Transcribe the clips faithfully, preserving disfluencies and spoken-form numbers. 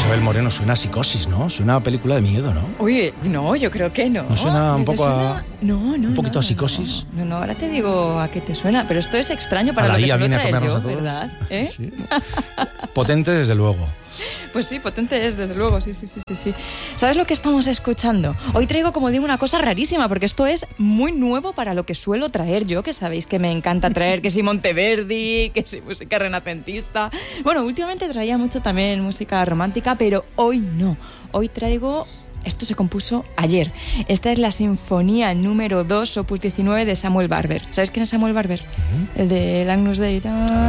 Isabel Moreno, suena a Psicosis, ¿no? Suena a película de miedo, ¿no? Oye, no, yo creo que no. ¿No suena un poco suena? a... No, no, un poquito no, a Psicosis? No, no, no, ahora te digo a qué te suena, pero esto es extraño para a lo la que I A suelo viene a traer comernos yo, a todos. ¿verdad? ¿Eh? Sí. Potente, desde luego. Pues sí, potente es, desde luego, sí, sí, sí, sí, sí. ¿Sabes lo que estamos escuchando? Hoy traigo, como digo, una cosa rarísima, porque esto es muy nuevo para lo que suelo traer yo, que sabéis que me encanta traer, que si Monteverdi, que si música renacentista. Bueno, últimamente traía mucho también música romántica, pero hoy no. Hoy traigo... Esto se compuso ayer. Esta es la Sinfonía número dos, opus diecinueve de Samuel Barber. ¿Sabes quién es Samuel Barber? Uh-huh. El de Agnus Dei.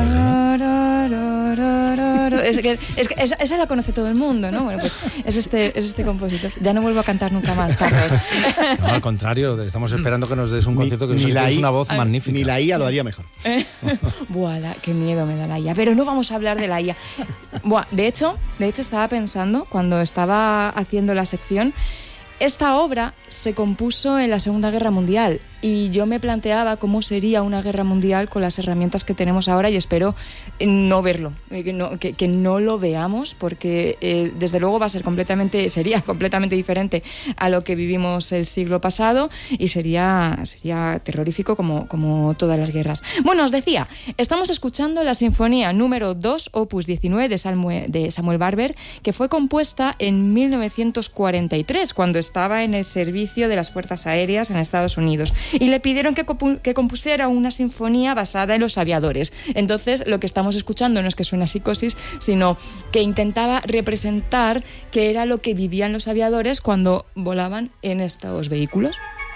Es que, es que esa, esa la conoce todo el mundo, ¿no? Bueno, pues es este, es este compositor. Ya no vuelvo a cantar nunca más, Carlos. No, al contrario, estamos esperando que nos des un concierto que ni, ni es I, una voz ay, magnífica. Ni la I A lo haría mejor. Buah, la, qué miedo me da la I A. Pero no vamos a hablar de la I A. Buah, de hecho, de hecho estaba pensando, cuando estaba haciendo la sección, esta obra se compuso en la Segunda Guerra Mundial y yo me planteaba cómo sería una guerra mundial con las herramientas que tenemos ahora y espero no verlo, que no, que, que no lo veamos porque eh, desde luego va a ser completamente, sería completamente diferente a lo que vivimos el siglo pasado y sería, sería terrorífico como, como todas las guerras. Bueno, os decía, estamos escuchando la Sinfonía número dos, opus diecinueve de Samuel, de Samuel Barber, que fue compuesta en mil novecientos cuarenta y tres, cuando estaba en el servicio de las Fuerzas Aéreas en Estados Unidos. Y le pidieron que, compu- que compusiera una sinfonía basada en los aviadores. Entonces, lo que estamos escuchando no es que suene a Psicosis, sino que intentaba representar qué era lo que vivían los aviadores cuando volaban en estos vehículos.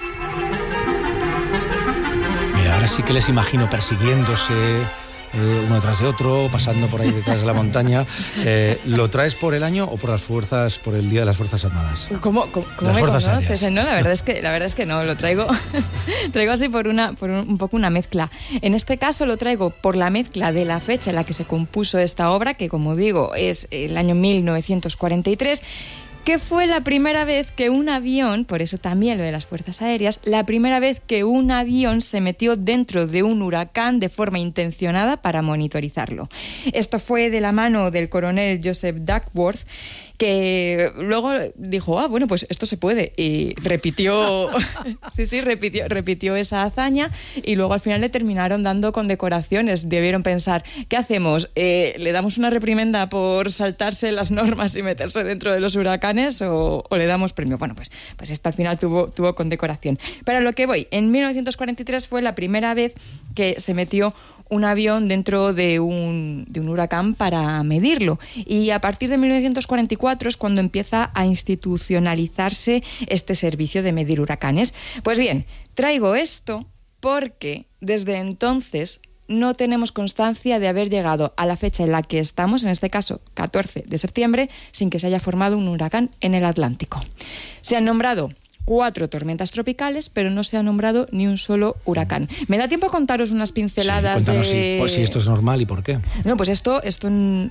Mira, ahora sí que les imagino persiguiéndose... Eh, uno detrás de otro, pasando por ahí detrás de la montaña. Eh, ¿Lo traes por el año o por las fuerzas, por el Día de las Fuerzas Armadas? ¿Cómo, cómo, cómo me fuerzas conoces? aéreas. No, la verdad es que la verdad es que no, lo traigo traigo así por una por un, un poco una mezcla. En este caso lo traigo por la mezcla de la fecha en la que se compuso esta obra, que como digo, es el año mil novecientos cuarenta y tres. Que fue la primera vez que un avión, por eso también lo de las Fuerzas Aéreas, la primera vez que un avión se metió dentro de un huracán de forma intencionada para monitorizarlo. Esto fue de la mano del coronel Joseph Duckworth, que luego dijo, ah, bueno, pues esto se puede, y repitió, sí, sí, repitió, repitió esa hazaña, y luego al final le terminaron dando condecoraciones. Debieron pensar, ¿qué hacemos? Eh, ¿Le damos una reprimenda por saltarse las normas y meterse dentro de los huracanes o, o le damos premio? Bueno, pues, pues esto al final tuvo, tuvo condecoración. Pero a lo que voy, en mil novecientos cuarenta y tres fue la primera vez que se metió un avión dentro de un, de un huracán para medirlo. Y a partir de mil novecientos cuarenta y cuatro es cuando empieza a institucionalizarse este servicio de medir huracanes. Pues bien, traigo esto porque desde entonces no tenemos constancia de haber llegado a la fecha en la que estamos, en este caso catorce de septiembre, sin que se haya formado un huracán en el Atlántico. Se han nombrado cuatro tormentas tropicales, pero no se ha nombrado ni un solo huracán. ¿Me da tiempo a contaros unas pinceladas? Sí, cuéntanos de... si, pues, si esto es normal y por qué. No, pues esto, esto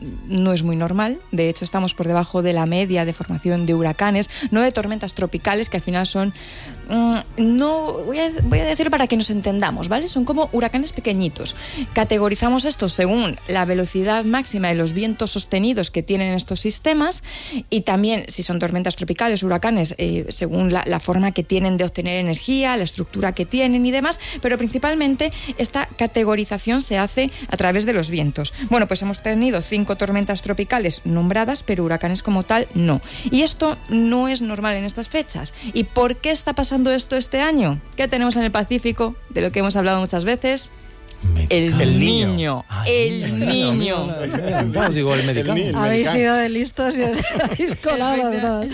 no es muy normal. De hecho, estamos por debajo de la media de formación de huracanes, no de tormentas tropicales, que al final son... Mmm, no voy a, voy a decir para que nos entendamos, ¿vale? Son como huracanes pequeñitos. Categorizamos estos según la velocidad máxima de los vientos sostenidos que tienen estos sistemas y también, si son tormentas tropicales, huracanes, eh, según la, la forma que tienen de obtener energía, la estructura que tienen y demás, pero principalmente esta categorización se hace a través de los vientos. Bueno, pues hemos tenido cinco tormentas tropicales nombradas, pero huracanes como tal no. Y esto no es normal en estas fechas. ¿Y por qué está pasando esto este año? ¿Qué tenemos en el Pacífico? De lo que hemos hablado muchas veces. El, el niño, niño. Ah, el niño. niño. Digo, el medicado. El, el Habéis sido de listos y os habéis colado los dos.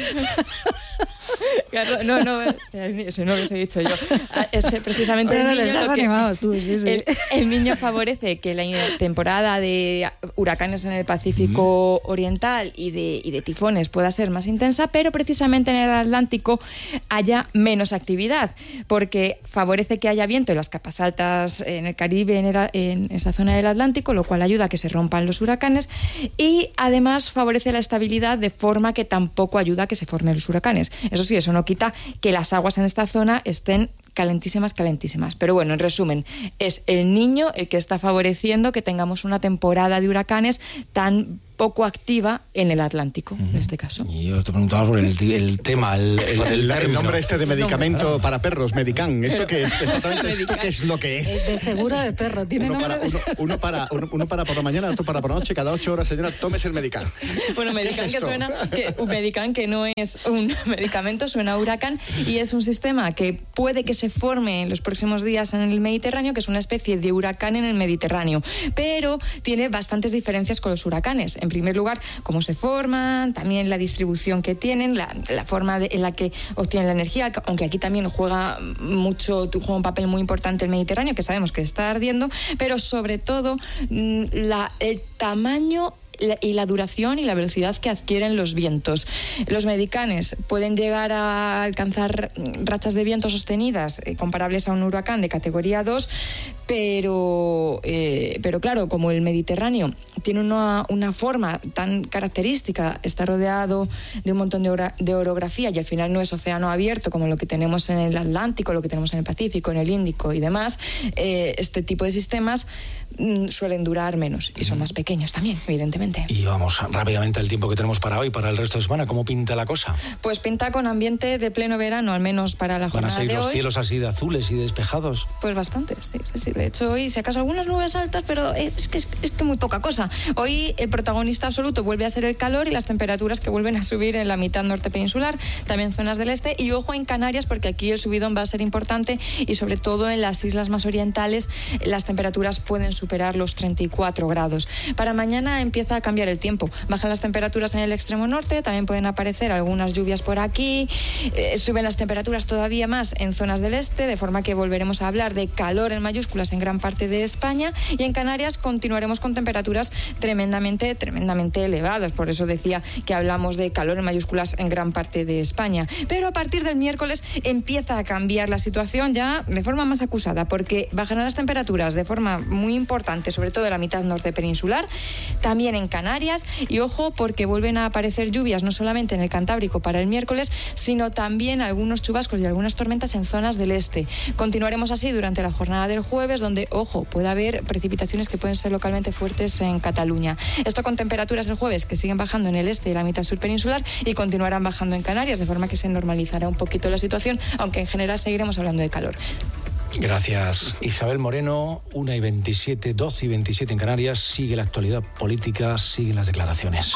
Claro, no, no, eso no lo he dicho yo. Ese, precisamente bueno, el niño, les has animado tú, sí, sí. El, el niño favorece que la temporada de huracanes en el Pacífico mm. Oriental y de, y de tifones pueda ser más intensa, pero precisamente en el Atlántico haya menos actividad, porque favorece que haya viento en las capas altas en el Caribe, en, el, en esa zona del Atlántico, lo cual ayuda a que se rompan los huracanes y además favorece la estabilidad de forma que tampoco ayuda a que se formen los huracanes. Eso sí, eso no quita que las aguas en esta zona estén calentísimas, calentísimas. Pero bueno, en resumen, es el niño el que está favoreciendo que tengamos una temporada de huracanes tan poco activa en el Atlántico, uh-huh. en este caso. Y yo te preguntaba por el, el tema, el, el, el, el nombre este de medicamento no, para perros, Medican. ¿Esto qué es? Exactamente, ¿esto qué es lo que es? De seguro de perro, tiene uno nombre para, de... Uno, uno, para, uno, uno para por la mañana, otro para por la noche, cada ocho horas, señora, tómese el Medican. Bueno, Medican es que suena, que, un Medican que no es un medicamento, suena a huracán, y es un sistema que puede que se forme en los próximos días en el Mediterráneo, que es una especie de huracán en el Mediterráneo, pero tiene bastantes diferencias con los huracanes. En primer lugar, cómo se forman, también la distribución que tienen, la, la forma de, en la que obtienen la energía, aunque aquí también juega mucho, juega un papel muy importante el Mediterráneo, que sabemos que está ardiendo, pero sobre todo la, el tamaño y la duración y la velocidad que adquieren los vientos. Los medicanes pueden llegar a alcanzar rachas de viento sostenidas eh, comparables a un huracán de categoría dos, pero, eh, pero claro, como el Mediterráneo tiene una, una forma tan característica, está rodeado de un montón de, ora, de orografía y al final no es océano abierto como lo que tenemos en el Atlántico, lo que tenemos en el Pacífico, en el Índico y demás, eh, este tipo de sistemas mm, suelen durar menos y son más pequeños también, evidentemente. Y vamos rápidamente al tiempo que tenemos para hoy, para el resto de semana. ¿Cómo pinta la cosa? Pues pinta con ambiente de pleno verano, al menos para la jornada de hoy. ¿Van a seguir los cielos así de azules y despejados? Pues bastante, sí, sí, sí. De hecho, hoy, si acaso algunas nubes altas, pero es que, es, es que muy poca cosa. Hoy el protagonista absoluto vuelve a ser el calor y las temperaturas que vuelven a subir en la mitad norte peninsular, también zonas del este, y ojo en Canarias, porque aquí el subidón va a ser importante y sobre todo en las islas más orientales las temperaturas pueden superar los treinta y cuatro grados. Para mañana empieza a cambiar el tiempo. Bajan las temperaturas en el extremo norte, también pueden aparecer algunas lluvias por aquí, eh, suben las temperaturas todavía más en zonas del este, de forma que volveremos a hablar de calor en mayúsculas en gran parte de España, y en Canarias continuaremos con temperaturas tremendamente, tremendamente elevadas. Por eso decía que hablamos de calor en mayúsculas en gran parte de España. Pero a partir del miércoles empieza a cambiar la situación ya de forma más acusada, porque bajarán las temperaturas de forma muy importante, sobre todo en la mitad norte peninsular, también en Canarias, y ojo porque vuelven a aparecer lluvias no solamente en el Cantábrico para el miércoles, sino también algunos chubascos y algunas tormentas en zonas del este. Continuaremos así durante la jornada del jueves, donde, ojo, puede haber precipitaciones que pueden ser localmente fuertes en Cataluña. Esto con temperaturas el jueves que siguen bajando en el este y la mitad sur peninsular y continuarán bajando en Canarias, de forma que se normalizará un poquito la situación, aunque en general seguiremos hablando de calor. Gracias, Isabel Moreno. Una y veintisiete, doce y veintisiete en Canarias. Sigue la actualidad política, siguen las declaraciones.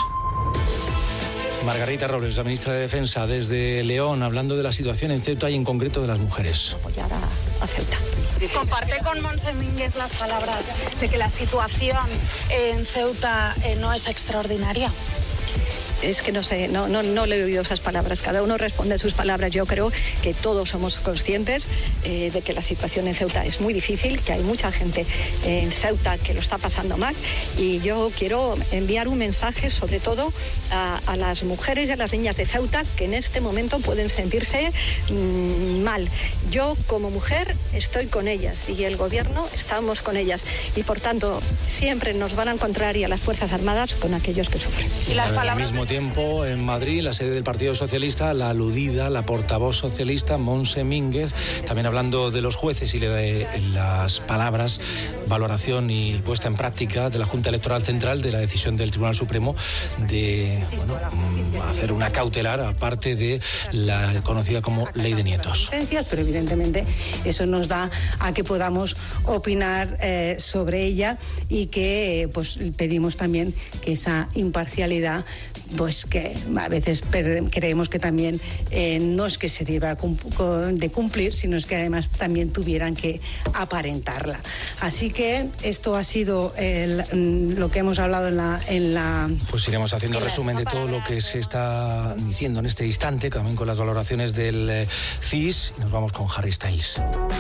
Margarita Robles, la ministra de Defensa, desde León, hablando de la situación en Ceuta y en concreto de las mujeres. Apoyar a, a Ceuta. Comparte con Montse Mínguez las palabras de que la situación en Ceuta eh, no es extraordinaria. Es que no sé, no, no, no le he oído esas palabras. Cada uno responde sus palabras. Yo creo que todos somos conscientes eh, de que la situación en Ceuta es muy difícil, que hay mucha gente en Ceuta que lo está pasando mal. Y yo quiero enviar un mensaje, sobre todo a, a las mujeres y a las niñas de Ceuta que en este momento pueden sentirse mmm, mal. Yo, como mujer, estoy con ellas y el gobierno estamos con ellas. Y por tanto, siempre nos van a encontrar, y a las Fuerzas Armadas, con aquellos que sufren. Y las palabras de... tiempo en Madrid, la sede del Partido Socialista, la aludida, la portavoz socialista Montse Mínguez, también hablando de los jueces y de las palabras, valoración y puesta en práctica de la Junta Electoral Central de la decisión del Tribunal Supremo de bueno, hacer una cautelar, aparte de la conocida como Ley de Nietos. Pero evidentemente eso nos da a que podamos opinar eh, sobre ella y que pues pedimos también que esa imparcialidad, pues que a veces creemos que también eh, no es que se deba de cumplir, sino es que además también tuvieran que aparentarla. Así que esto ha sido el, lo que hemos hablado en la... En la pues iremos haciendo resumen de todo lo que se está diciendo en este instante, también con las valoraciones del eh, C I S, y nos vamos con Harry Styles.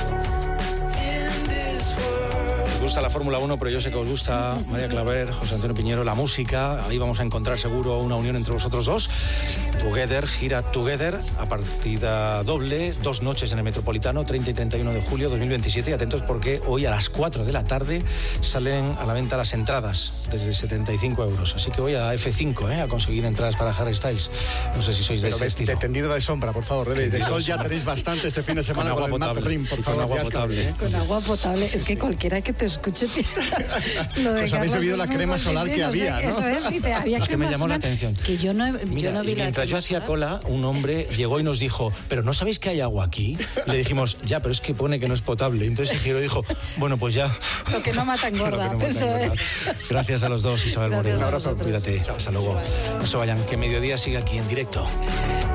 Os gusta la Fórmula uno, pero yo sé que os gusta María Claver, José Antonio Piñero, la música. Ahí vamos a encontrar seguro una unión entre vosotros dos. Together, gira Together, a partida doble, dos noches en el Metropolitano, treinta y treinta y uno de julio de dos mil veintisiete. Y atentos porque hoy a las cuatro de la tarde salen a la venta las entradas desde setenta y cinco euros. Así que voy a F cinco ¿eh? a conseguir entradas para Harry Styles. No sé si sois de pero ese de, estilo. De tendido de sombra, por favor. De, de sol ya tenéis bastante este fin de semana con, con el Matt Rim, por favor. Con agua potable. ¿eh? Con agua potable. Es que cualquiera que te escuché. Lo de Os habéis Carlos bebido es la muy crema bueno. solar Sí, sí, que no sé, había, ¿no? Eso es, dice, había Es que me crema llamó la solar. atención. Que yo no, yo Mira, no vi y la mientras yo crema hacía solar. cola, un hombre llegó y nos dijo, pero ¿no sabéis que hay agua aquí? Y le dijimos, ya, pero es que pone que no es potable. Entonces el giro dijo, bueno, pues ya. Lo que no mata engorda. Lo que no mata Eso engorda. es. Gracias a los dos, Isabel Gracias Moreno. a Un abrazo, vosotros. cuídate. Hasta luego. No se vayan, que Mediodía sigue aquí en directo.